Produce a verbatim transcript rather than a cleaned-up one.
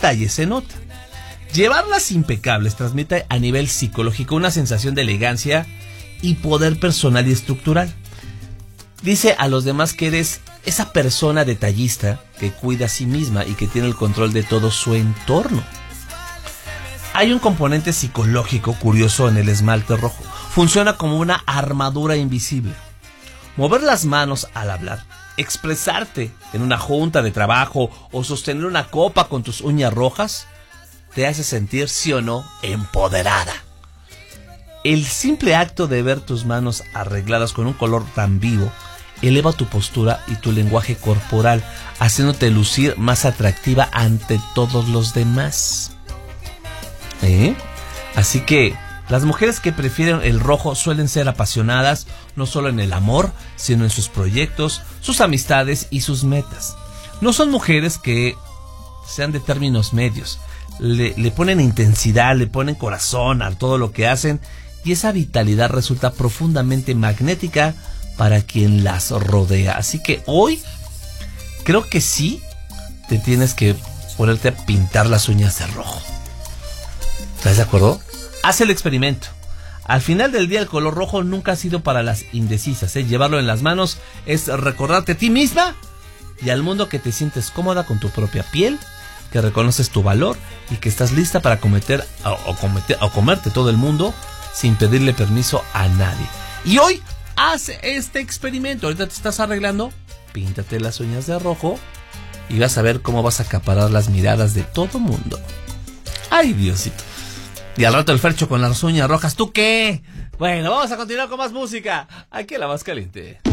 detalle se nota. Llevarlas impecables transmite a nivel psicológico una sensación de elegancia y poder personal y estructural. Dice a los demás que eres esa persona detallista que cuida a sí misma y que tiene el control de todo su entorno. Hay un componente psicológico curioso en el esmalte rojo. Funciona como una armadura invisible. Mover las manos al hablar, expresarte en una junta de trabajo o sostener una copa con tus uñas rojas te hace sentir, sí o no, empoderada. El simple acto de ver tus manos arregladas con un color tan vivo eleva tu postura y tu lenguaje corporal, haciéndote lucir más atractiva ante todos los demás. ¿Eh? Así que las mujeres que prefieren el rojo suelen ser apasionadas no solo en el amor, sino en sus proyectos, sus amistades y sus metas. No son mujeres que sean de términos medios. Le, le ponen intensidad, le ponen corazón a todo lo que hacen y esa vitalidad resulta profundamente magnética para quien las rodea. Así que hoy creo que sí te tienes que ponerte a pintar las uñas de rojo. ¿Estás de acuerdo? Haz el experimento. Al final del día el color rojo nunca ha sido para las indecisas, ¿eh? Llevarlo en las manos es recordarte a ti misma y al mundo que te sientes cómoda con tu propia piel, que reconoces tu valor y que estás lista para cometer o, o, cometer, o comerte todo el mundo sin pedirle permiso a nadie. Y hoy haz este experimento. Ahorita te estás arreglando, píntate las uñas de rojo y vas a ver cómo vas a acaparar las miradas de todo mundo. Ay, Diosito. Y al rato el Fercho con las uñas rojas. ¿Tú qué? Bueno, vamos a continuar con más música aquí en La Más Caliente.